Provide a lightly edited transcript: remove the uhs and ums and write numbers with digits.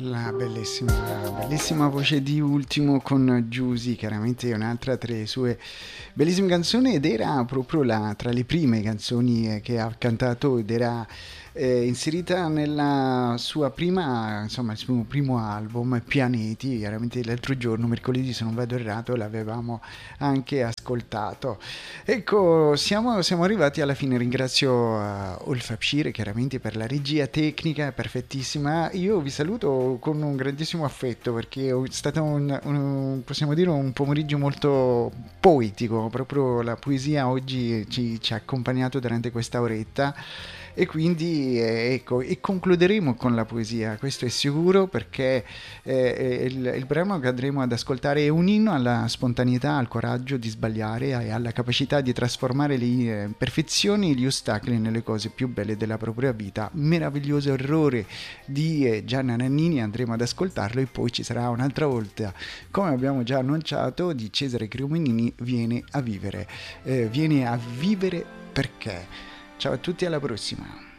La bellissima, bellissima voce di Ultimo con Giusy, chiaramente è un'altra tra le sue bellissime canzoni ed era proprio tra le prime canzoni che ha cantato ed era inserita nella sua prima, insomma, il suo primo album, Pianeti. Chiaramente l'altro giorno, mercoledì se non vado errato, l'avevamo anche ascoltato. Ecco, siamo arrivati alla fine. Ringrazio Olf Abshire chiaramente per la regia tecnica, perfettissima. Io vi saluto con un grandissimo affetto perché è stato possiamo dire, un pomeriggio molto poetico. Proprio la poesia oggi ci ha accompagnato durante questa oretta. E quindi ecco, e concluderemo con la poesia, questo è sicuro, perché il brano che andremo ad ascoltare è un inno alla spontaneità, al coraggio di sbagliare e alla capacità di trasformare le imperfezioni e gli ostacoli nelle cose più belle della propria vita. Meraviglioso errore di Gianna Nannini, andremo ad ascoltarlo e poi ci sarà un'altra volta, come abbiamo già annunciato, di Cesare Cremonini, viene a vivere perché. Ciao a tutti, alla prossima.